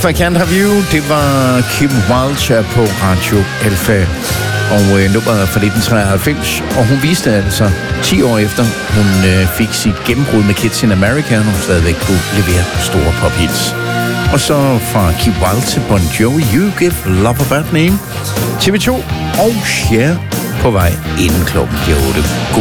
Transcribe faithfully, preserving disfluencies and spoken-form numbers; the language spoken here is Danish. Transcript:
If I Can't Have You, det var Kim Wilde på Radio Alpha. Og øh, nummeret er fra nitten treoghalvfems, og hun viste altså ti år efter, hun øh, fik sit gennembrud med Kids in America, og hun stadigvæk kunne levere store pophits. Og så fra Kim Wilde til Bon Jovi, You Give Love a Bad Name. T V to og Cher på vej inden klokken otte. God